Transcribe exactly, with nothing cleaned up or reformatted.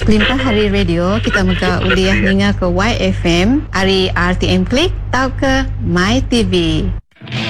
Limpah Hari Radio, kita muka uliah ninga ke Y F M, hari R T M Klik, tau ke My T V.